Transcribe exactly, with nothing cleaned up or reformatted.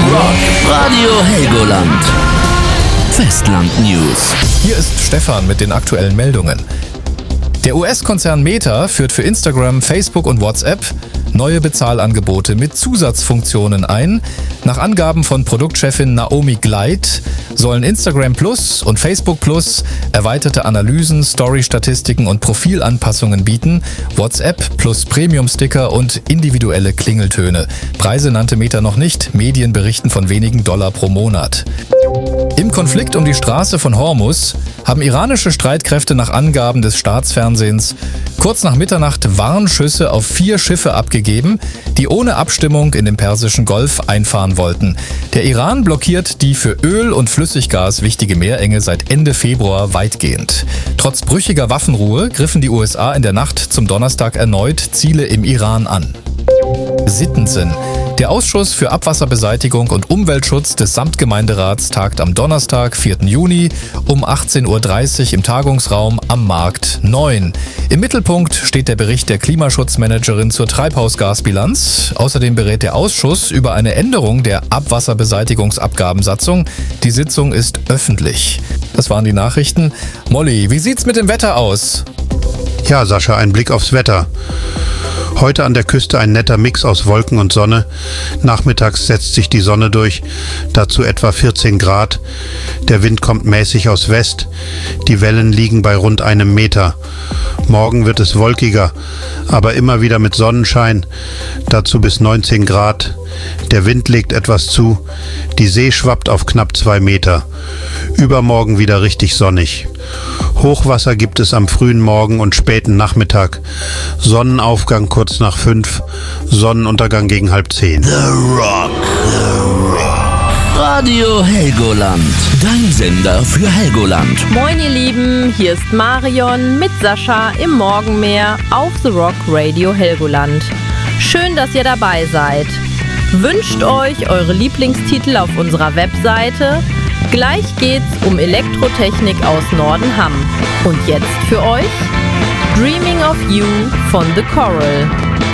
Rock Radio Helgoland. Festland News. Hier ist Stefan mit den aktuellen Meldungen. Der U S-Konzern Meta führt für Instagram, Facebook und WhatsApp neue Bezahlangebote mit Zusatzfunktionen ein. Nach Angaben von Produktchefin Naomi Gleit sollen Instagram Plus und Facebook Plus erweiterte Analysen, Story-Statistiken und Profilanpassungen bieten, WhatsApp plus Premium-Sticker und individuelle Klingeltöne. Preise nannte Meta noch nicht, Medien berichten von wenigen Dollar pro Monat. Im Konflikt um die Straße von Hormuz haben iranische Streitkräfte nach Angaben des Staatsfernsehens kurz nach Mitternacht Warnschüsse auf vier Schiffe abgegeben, die ohne Abstimmung in den Persischen Golf einfahren wollten. Der Iran blockiert die für Öl und Flüssiggas wichtige Meerenge seit Ende Februar weitgehend. Trotz brüchiger Waffenruhe griffen die U S A in der Nacht zum Donnerstag erneut Ziele im Iran an. Sittensen. Der Ausschuss für Abwasserbeseitigung und Umweltschutz des Samtgemeinderats tagt am Donnerstag, vierten Juni um achtzehn Uhr dreißig im Tagungsraum am Markt neun. Im Mittelpunkt steht der Bericht der Klimaschutzmanagerin zur Treibhausgasbilanz. Außerdem berät der Ausschuss über eine Änderung der Abwasserbeseitigungsabgabensatzung. Die Sitzung ist öffentlich. Das waren die Nachrichten. Molly, wie sieht's mit dem Wetter aus? Ja, Sascha, ein Blick aufs Wetter. Heute an der Küste ein netter Mix aus Wolken und Sonne. Nachmittags setzt sich die Sonne durch, dazu etwa vierzehn Grad. Der Wind kommt mäßig aus West. Die Wellen liegen bei rund einem Meter. Morgen wird es wolkiger, aber immer wieder mit Sonnenschein. Dazu bis neunzehn Grad. Der Wind legt etwas zu. Die See schwappt auf knapp zwei Meter. Übermorgen wieder richtig sonnig. Hochwasser gibt es am frühen Morgen und späten Nachmittag. Sonnenaufgang kurz nach fünf, Sonnenuntergang gegen halb zehn. The Rock, The Rock. Radio Helgoland, dein Sender für Helgoland. Moin ihr Lieben, hier ist Marion mit Sascha im Morgenmeer auf The Rock Radio Helgoland. Schön, dass ihr dabei seid. Wünscht euch eure Lieblingstitel auf unserer Webseite. Gleich geht's um Elektrotechnik aus Nordenham. Und jetzt für euch Dreaming of You von The Coral.